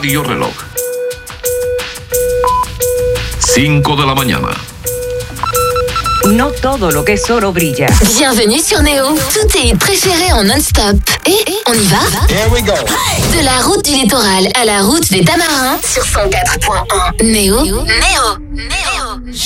Radio Reloj. 5 de la mañana. No todo lo que es oro brilla. Bienvenue sur Néo. Tout tes préférés en non-stop. Et on y va? Here we go. De la route du littoral à la route des Tamarins sur 104.1. Néo.